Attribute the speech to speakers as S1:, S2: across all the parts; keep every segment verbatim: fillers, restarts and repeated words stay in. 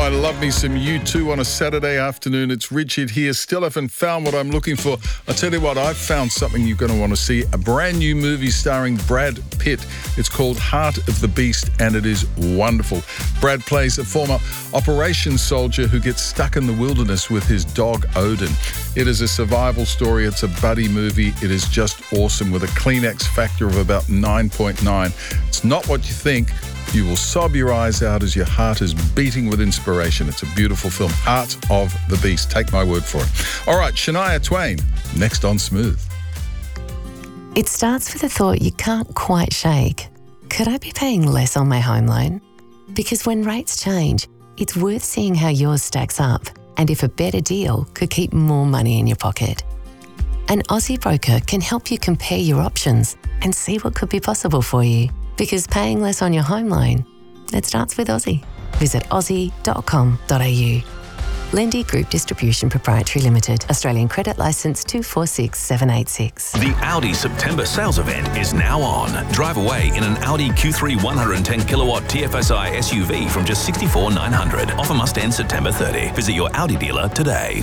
S1: I love me some U two on a Saturday afternoon. It's Richard here. Still haven't found what I'm looking for. I tell you what, I've found something you're going to want to see. A brand new movie starring Brad Pitt. It's called Heart of the Beast, and it is wonderful. Brad plays a former operations soldier who gets stuck in the wilderness with his dog Odin. It is a survival story. It's a buddy movie. It is just awesome with a Kleenex factor of about nine point nine. It's not what you think. You will sob your eyes out as your heart is beating with inspiration. It's a beautiful film. Heart of the Beast. Take my word for it. All right, Shania Twain, next on Smooth.
S2: It starts with a thought you can't quite shake. Could I be paying less on my home loan? Because when rates change, it's worth seeing how yours stacks up and if a better deal could keep more money in your pocket. An Aussie broker can help you compare your options and see what could be possible for you. Because paying less on your home loan, it starts with Aussie. Visit aussie dot com dot a u. Lendi Group Distribution Proprietary Limited. Australian Credit Licence two four six seven eight six.
S3: The Audi September sales event is now on. Drive away in an Audi Q three one hundred ten kilowatt T F S I S U V from just sixty-four thousand nine hundred dollars. Offer must end September thirtieth. Visit your Audi dealer today.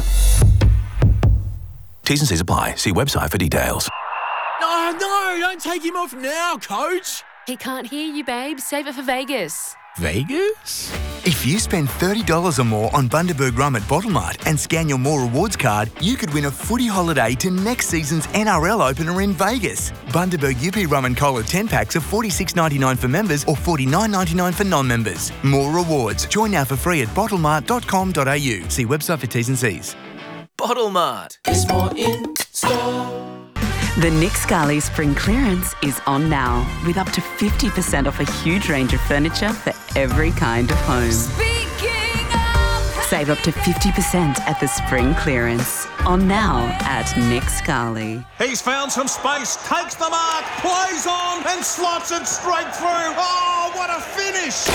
S3: T's and C's apply. See website for details.
S4: No, no, don't take him off now, coach.
S5: He can't hear you, babe. Save it for Vegas.
S4: Vegas?
S6: If you spend thirty dollars or more on Bundaberg Rum at Bottlemart and scan your More Rewards card, you could win a footy holiday to next season's N R L opener in Vegas. Bundaberg U P Rum and Cola ten packs are forty-six ninety-nine for members or forty-nine ninety-nine for non-members. More Rewards. Join now for free at bottlemart dot com dot a u. See website for T's and C's.
S7: Bottlemart. There's more in store.
S8: The Nick Scali Spring Clearance is on now, with up to fifty percent off a huge range of furniture for every kind of home.
S5: Speaking of...
S8: Save up to fifty percent at the Spring Clearance. On now at Nick Scali.
S9: He's found some space, takes the mark, plays on and slots it straight through. Oh, what a finish!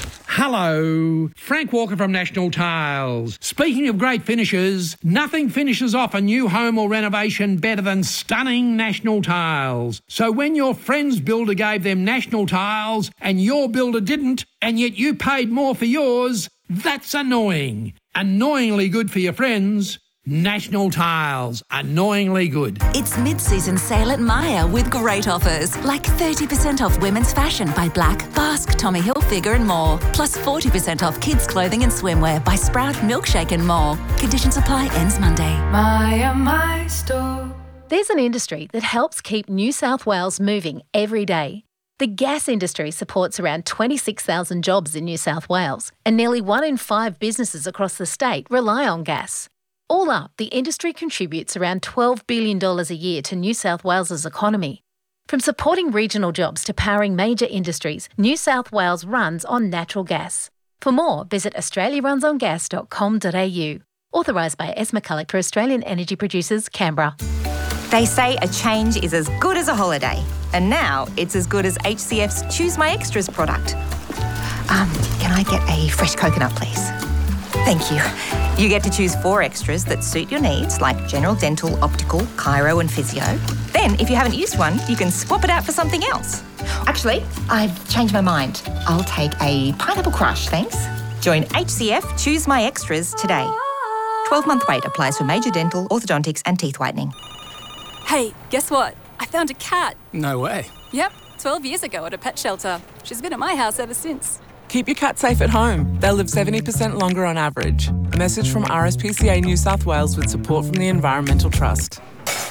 S10: Hello, Frank Walker from National Tiles. Speaking of great finishes, nothing finishes off a new home or renovation better than stunning National Tiles. So when your friend's builder gave them National Tiles and your builder didn't, and yet you paid more for yours, that's annoying. Annoyingly good for your friends. National Tiles. Annoyingly good.
S11: It's mid-season sale at Myer with great offers, like thirty percent off women's fashion by Black, Basque, Tommy Hilfiger and more. Plus forty percent off kids' clothing and swimwear by Sprout, Milkshake and more. Conditions apply. Ends Monday.
S12: Myer, my store. There's an industry that helps keep New South Wales moving every day. The gas industry supports around twenty-six thousand jobs in New South Wales, and nearly one in five businesses across the state rely on gas. All up, the industry contributes around twelve billion dollars a year to New South Wales's economy. From supporting regional jobs to powering major industries, New South Wales runs on natural gas. For more, visit australia runs on gas dot com dot a u. Authorised by S. McCulloch for Australian Energy Producers, Canberra.
S13: They say a change is as good as a holiday. And now it's as good as H C F's Choose My Extras product. Um, can I get a fresh coconut, please? Thank you. You get to choose four extras that suit your needs, like general dental, optical, chiro and physio. Then, if you haven't used one, you can swap it out for something else. Actually, I've changed my mind. I'll take a pineapple crush, thanks. Join H C F Choose My Extras today. twelve-month wait applies for major dental, orthodontics and teeth whitening.
S5: Hey, guess what? I found a cat.
S4: No way.
S5: Yep, twelve years ago at a pet shelter. She's been at my house ever since.
S14: Keep your cat safe at home. They'll live seventy percent longer on average. A message from R S P C A New South Wales with support from the Environmental Trust.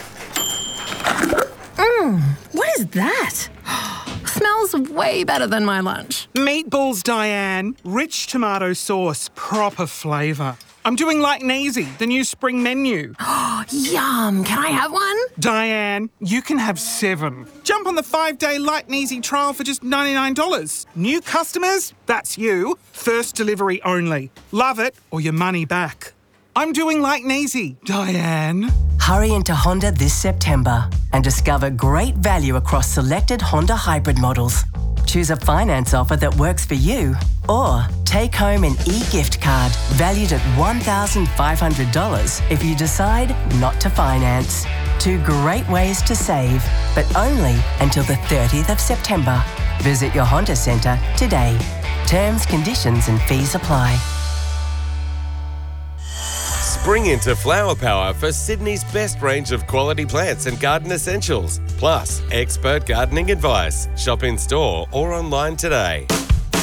S15: Mmm, what is that? Smells way better than my lunch.
S16: Meatballs, Diane. Rich tomato sauce, proper flavour. I'm doing like Neasy, the new spring menu.
S15: Yum, can I have one?
S16: Diane, you can have seven. Jump on the five-day Light and Easy trial for just ninety-nine dollars. New customers? That's you. First delivery only. Love it or your money back. I'm doing like Neasy, Diane.
S17: Hurry into Honda this September and discover great value across selected Honda hybrid models. Choose a finance offer that works for you, or take home an e-gift card valued at one thousand five hundred dollars if you decide not to finance. Two great ways to save, but only until the thirtieth of September. Visit your Honda Centre today. Terms, conditions and fees apply.
S18: Spring into Flower Power for Sydney's best range of quality plants and garden essentials, plus expert gardening advice. Shop in store or online today.